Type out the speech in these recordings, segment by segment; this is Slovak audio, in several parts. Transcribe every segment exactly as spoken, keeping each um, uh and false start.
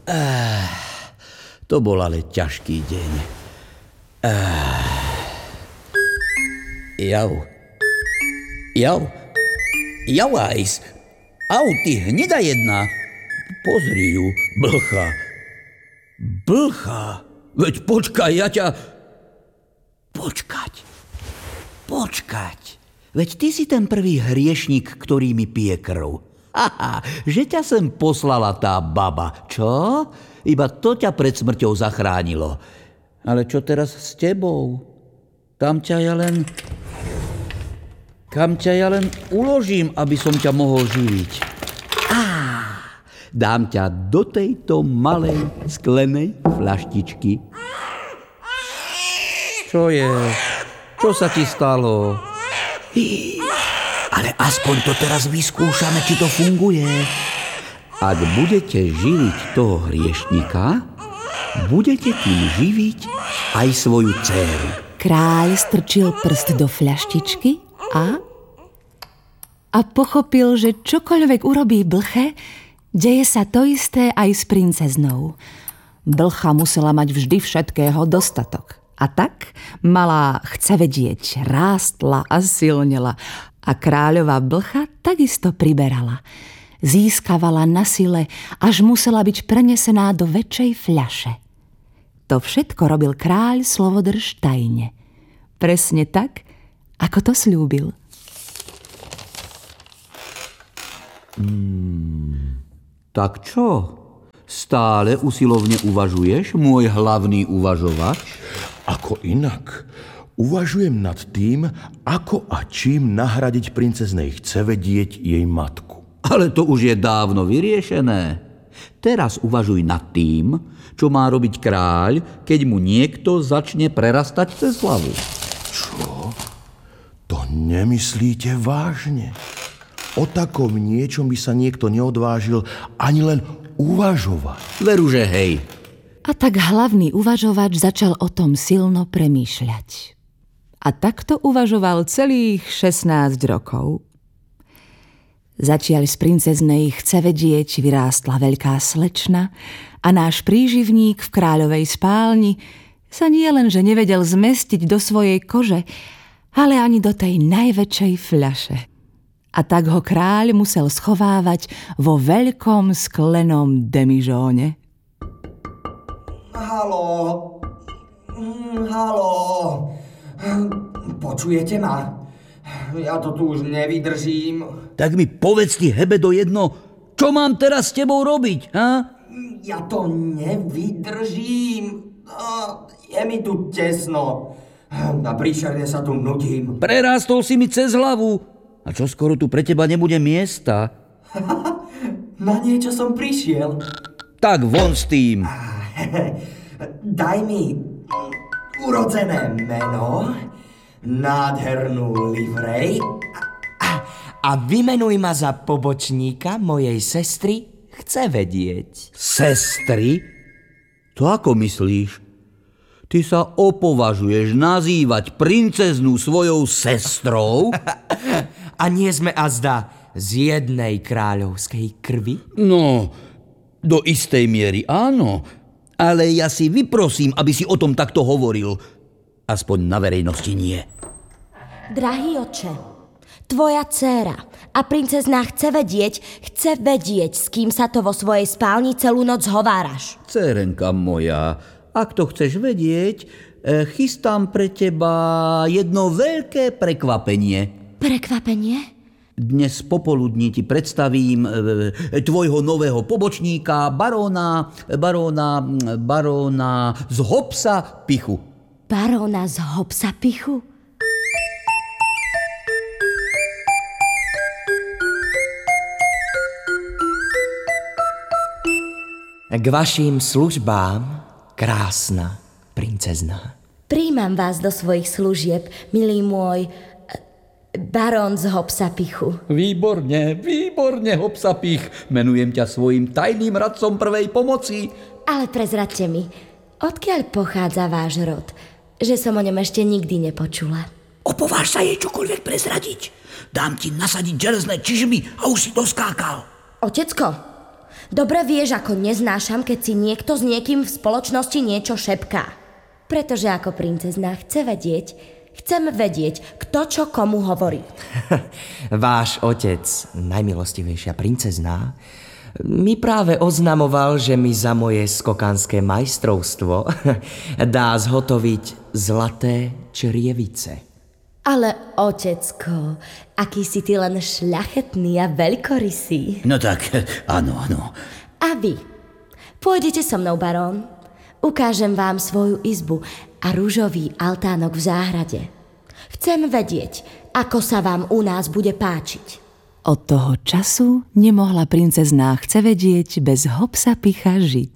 Ah, to bol ale ťažký deň. Ah. Jau. Jau. Jau, Ajs. Au, ty hneda jedna. Pozri ju, blcha. Blcha. Veď počkaj, ja ťa... Počkať. Počkať. Veď ty si ten prvý hriešnik, ktorý mi pije krv. Haha, že ťa sem poslala tá baba, čo? Iba to ťa pred smrťou zachránilo. Ale čo teraz s tebou? Tam ťa ja len... Kam ťa ja len uložím, aby som ťa mohol živiť? Á, dám ťa do tejto malej sklenej fľaštičky. Čo je? Čo sa ti stalo? Hí, ale aspoň to teraz vyskúšame, či to funguje. Ak budete živiť toho hriešnika, budete tým živiť aj svoju dcéru. Kráľ strčil prst do fľaštičky a... a pochopil, že čokoľvek urobí blche, deje sa to isté aj s princeznou. Blcha musela mať vždy všetkého dostatok. A tak malá chce vedieť rástla a silnela a kráľová blcha takisto priberala. Získavala na sile, až musela byť prenesená do väčšej fľaše. To všetko robil kráľ Slovodrž tajne. Presne tak, ako to sľúbil. Hmm, tak čo? Stále usilovne uvažuješ, môj hlavný uvažovač? Ako inak? Uvažujem nad tým, ako a čím nahradiť princeznej chce vedieť jej matku. Ale to už je dávno vyriešené. Teraz uvažuj nad tým, čo má robiť kráľ, keď mu niekto začne prerastať cez hlavu. Čo? To nemyslíte vážne? O takom niečom by sa niekto neodvážil ani len uvažovať. Veru, že hej. A tak hlavný uvažovač začal o tom silno premýšľať. A takto uvažoval celých šestnásť rokov. Začiaľ z princeznej chce vedieť vyrástla veľká slečna a náš príživník v kráľovej spálni sa nie len, že nevedel zmestiť do svojej kože, ale ani do tej najväčšej fľaše. A tak ho kráľ musel schovávať vo veľkom sklenom demižóne. Haló, haló, počujete ma? Ja to tu už nevydržím. Tak mi povedz ti, hebedo jedno, čo mám teraz s tebou robiť, ha? Ja to nevydržím. Je mi tu tesno. A príšerne sa tu nudím. Prerástol si mi cez hlavu. A čo skoro tu pre teba nebude miesta? Na niečo som prišiel. Tak von s tým. Daj mi urodzené meno, nádhernú livrej a, a vymenuj ma za pobočníka mojej sestry chce vedieť. Sestry? To ako myslíš? Ty sa opovažuješ nazývať princeznú svojou sestrou? A nie sme azda z jednej kráľovskej krvi? No, do istej miery áno. Ale ja si vyprosím, aby si o tom takto hovoril. Aspoň na verejnosti nie. Drahý oče, tvoja dcéra a princezná chce vedieť, chce vedieť, s kým sa to vo svojej spálni celú noc hováraš. Dcérenka moja, ak to chceš vedieť, chystám pre teba jedno veľké prekvapenie. Prekvapenie? Dnes popoludní ti predstavím e, tvojho nového pobočníka, baróna, baróna, baróna z Hopsa Pichu. Baróna z Hopsa Pichu? K vašim službám, krásna princezná. Príjmam vás do svojich služieb, milý môj barón z Hopsa Pichu. Výborne, výborne, Hopsa Pich. Menujem ťa svojim tajným radcom prvej pomoci. Ale prezradte mi, odkiaľ pochádza váš rod, že som o ňom ešte nikdy nepočula. Opováž sa jej čokoľvek prezradiť. Dám ti nasadiť železné čižmy a už si doskákal. Otecko, Dobre vieš, ako neznášam, keď si niekto s niekým v spoločnosti niečo šepká. Pretože ako princezná chce vedieť, chcem vedieť, kto čo komu hovorí. Váš otec, najmilostivejšia princezná, mi práve oznamoval, že mi za moje skokanské majstrovstvo dá zhotoviť zlaté črievice. Ale, otecko, aký si ty len šľachetný a veľkorysý. No tak, áno, áno. A vy? Pôjdete so mnou, barón. Ukážem vám svoju izbu a ružový altánok v záhrade. Chcem vedieť, ako sa vám u nás bude páčiť. Od toho času nemohla princezná chce vedieť bez Hopsapicha žiť.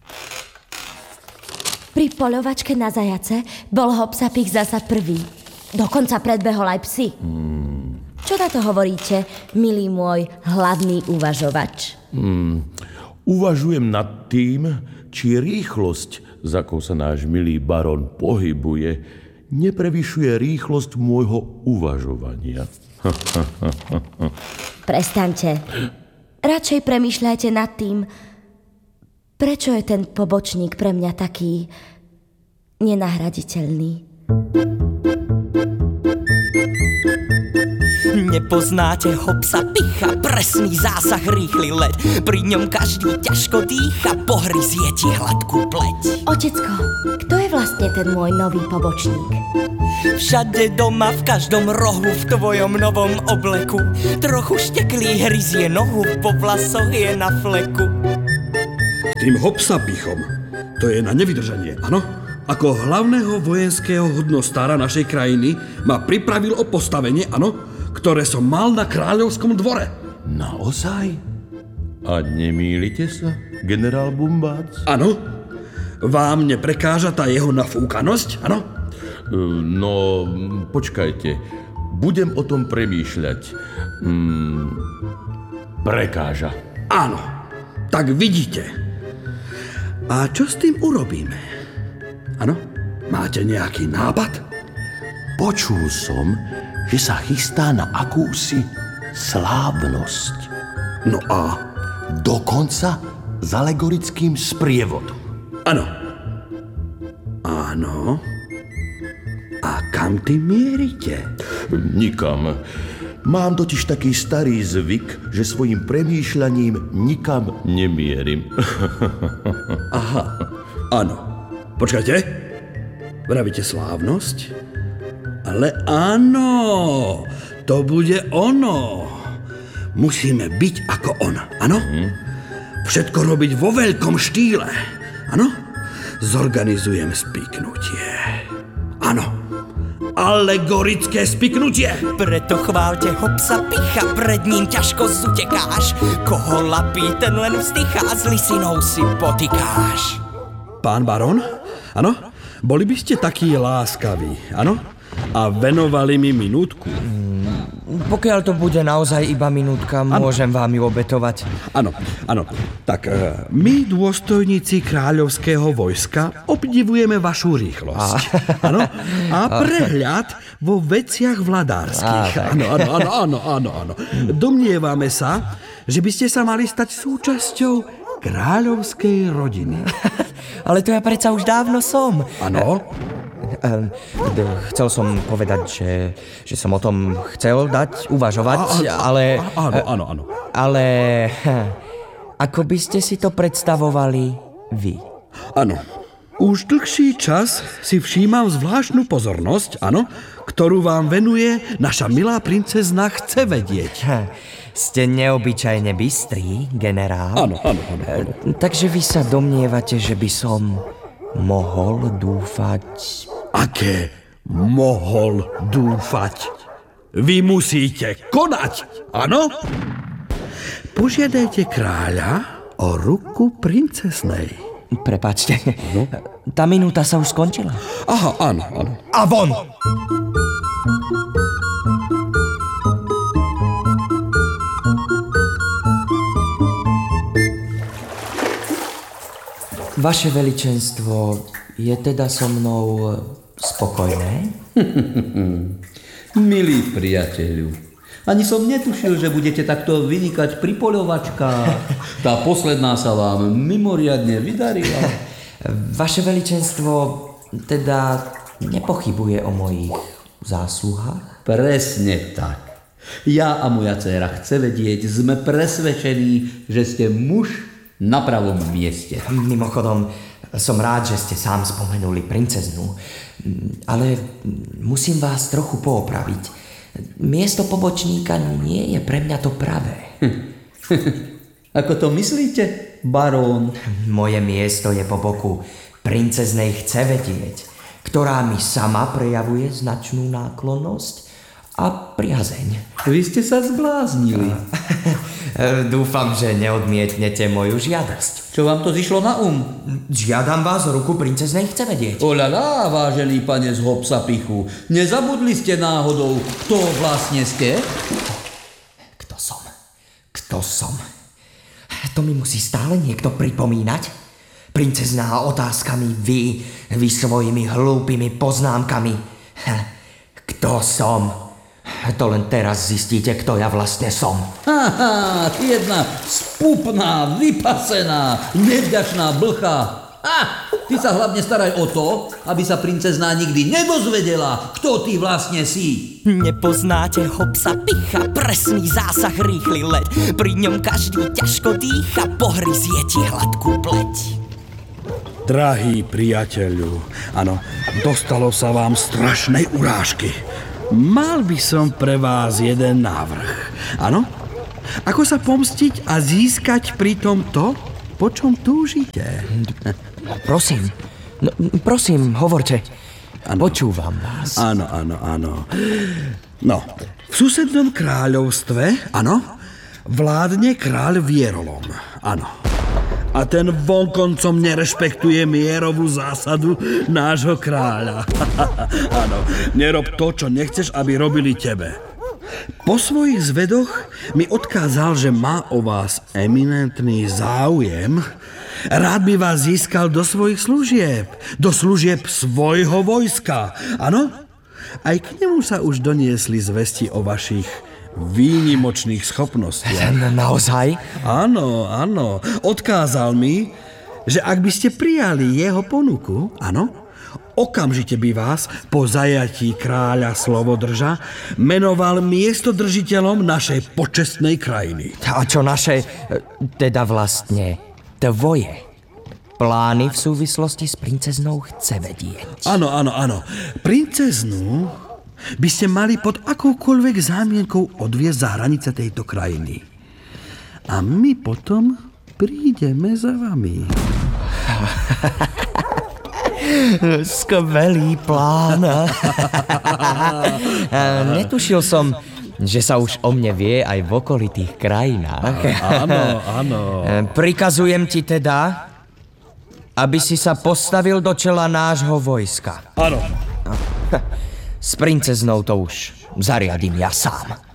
Pri poľovačke na zajace bol Hopsapich zasa prvý. Dokonca predbehol aj psy. Hmm. Čo na to hovoríte, milý môj hlavný uvažovač? Hmm. Uvažujem nad tým, či rýchlosť, za akou sa náš milý barón pohybuje, neprevyšuje rýchlosť môjho uvažovania. Prestaňte. Radšej premýšľajte nad tým, prečo je ten pobočník pre mňa taký nenahraditeľný. Nepoznáte Hopsapicha, presný zásah, rýchly let. Pri ňom každý ťažko dýcha, pohryzie ti hladkú pleť. Otecko, kto je vlastne ten môj nový pobočník? Všade doma, v každom rohu, v tvojom novom obleku. Trochu šteklý hryzie nohu, po vlasoch je na fleku. Tým Hopsapichom, to je na nevydržanie, áno? Ako hlavného vojenského hodnostára našej krajiny ma pripravil o postavenie, áno? Ktoré som mal na kráľovskom dvore. Naozaj? A nemýlite sa, generál Bumbác? Áno. Vám neprekáža tá jeho nafúkanosť, áno? No, počkajte. Budem o tom premýšľať. Hmm, prekáža. Áno. Tak vidíte. A čo s tým urobíme? Áno? Máte nejaký nápad? Počul som, že sa chystá na akúsi slávnosť. No a? Dokonca s alegorickým sprievodom. Áno. Áno. A kam ty mierite? Nikam. Mám totiž taký starý zvyk, že svojim premýšľaním nikam nemierim. Aha. Áno. Počkajte. Vravíte slávnosť? Ale áno, to bude ono. Musíme byť ako on, áno? Hmm. Všetko robiť vo veľkom štýle, áno? Zorganizujem spiknutie. Áno, alegorické spiknutie. Preto chválte Hopsapicha, pred ním ťažko zutekáš. Koho lapí, ten len vzdychá, s lisinou si potýkáš. Pán barón, áno? Boli by ste takí láskaví, áno? A venovali mi minútku. Hmm, pokiaľ to bude naozaj iba minútka, ano. Môžem vám ju obetovať. Áno, áno. Tak my, dôstojníci kráľovského vojska, obdivujeme vašu rýchlosť. Áno. A prehľad vo veciach vladárskych. Áno, áno, áno, áno, áno, áno. Domnievame sa, že by ste sa mali stať súčasťou kráľovskej rodiny. Ale to ja predsa už dávno som. Áno. Chcel som povedať, že, že som o tom chcel dať uvažovať, a, a, ale... Áno, áno, áno. Ale ako by ste si to predstavovali vy? Áno. Už dlhší čas si všímam zvláštnu pozornosť, áno, ktorú vám venuje naša milá princezna chce vedieť. Ste neobyčajne bystrý, generál. Áno, áno, áno, áno. Takže vy sa domnievate, že by som mohol dúfať... Aké mohol dúfať? Vy musíte konať, áno? Požiadajte kráľa o ruku princeznej. Prepáčte, no? Tá minúta sa už skončila. Aha, áno, áno. A von! Vaše veličenstvo je teda so mnou spokojné? Milý priateľu, Ani som netušil, že budete takto vynikať pri poľovačkách. Tá posledná sa vám mimoriadne vydarila. Vaše veličenstvo teda nepochybuje o mojich zásluhách? Presne tak. Ja a moja dcéra chce vedieť, sme presvedčení, že ste muž na pravom mieste. Mimochodom, som rád, že ste sám spomenuli princeznu, ale musím vás trochu poopraviť. Miesto pobočníka nie je pre mňa to pravé. Ako to myslíte, barón? Moje miesto je po boku princeznej chce vedieť, ktorá mi sama prejavuje značnú náklonnosť a priazeň. Vy ste sa zbláznili. Dúfam, že neodmietnete moju žiadosť. Čo vám to zišlo na um? Žiadam vás o ruku princeznej chce vedieť. Oľalá, vážený pane z Hopsapichu, nezabudli ste náhodou, kto vlastne ste? Kto som? Kto som? To mi musí stále niekto pripomínať? Princezná otázkami, vy, vy svojimi hlúpými poznámkami. Kto som? To len teraz zistíte, kto ja vlastne som. Haha, jedna spupná, vypasená, nevďačná blcha. Ha, ty sa hlavne staraj o to, aby sa princezná nikdy nedozvedela, kto ty vlastne si. Nepoznáte Hopsapicha, presný zásah, rýchly let. Pri ňom každý ťažko dýcha, pohryzie ti hladkú pleť. Drahý priateľu, áno, dostalo sa vám strašnej urážky. Mal by som pre vás jeden návrh. Áno? Ako sa pomstiť a získať pritom to, po čom túžite? Prosím, no, prosím, hovorte. Ano. Počúvam vás. Áno, áno, áno. No, v susednom kráľovstve, áno, vládne kráľ Vierolom. Áno. A ten vonkoncom nerešpektuje mierovú zásadu nášho kráľa. Áno, nerob to, čo nechceš, aby robili tebe. Po svojich zvedoch mi odkázal, že má o vás eminentný záujem. Rád by vás získal do svojich služieb, do služieb svojho vojska. Áno? Aj k nemu sa už doniesli zvesti o vašich výnimočných schopnostiach. Naozaj? Áno, áno. Odkázal mi, že ak by ste prijali jeho ponuku, áno, okamžite by vás po zajatí kráľa Slovodrža menoval miestodržiteľom našej počestnej krajiny. A čo naše, teda vlastne tvoje plány v súvislosti s princeznou chce vedieť? Áno, áno, áno. Princeznú by ste mali pod akoukoľvek zámienkou odviesť za hranice tejto krajiny. A my potom prídeme za vami. Skvelý plán. Netušil som, že sa už o mne vie aj v okolitých krajinách. Áno, áno. Prikazujem ti teda, aby si sa postavil do čela nášho vojska. Áno. S princeznou to už zariadím ja sám.